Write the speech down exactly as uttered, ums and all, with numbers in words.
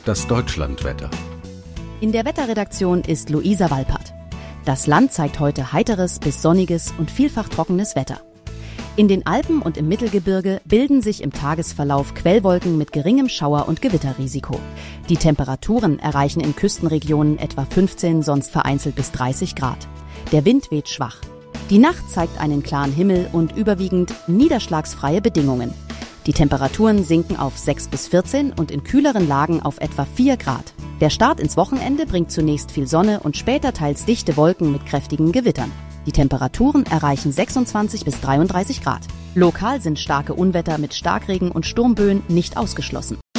Das Deutschlandwetter. In der Wetterredaktion ist Luisa Walpert. Das Land zeigt heute heiteres bis sonniges und vielfach trockenes Wetter. In den Alpen und im Mittelgebirge bilden sich im Tagesverlauf Quellwolken mit geringem Schauer- und Gewitterrisiko. Die Temperaturen erreichen in Küstenregionen etwa fünfzehn, sonst vereinzelt bis dreißig Grad. Der Wind weht schwach. Die Nacht zeigt einen klaren Himmel und überwiegend niederschlagsfreie Bedingungen. Die Temperaturen sinken auf sechs bis vierzehn und in kühleren Lagen auf etwa vier Grad. Der Start ins Wochenende bringt zunächst viel Sonne und später teils dichte Wolken mit kräftigen Gewittern. Die Temperaturen erreichen sechsundzwanzig bis dreiunddreißig Grad. Lokal sind starke Unwetter mit Starkregen und Sturmböen nicht ausgeschlossen.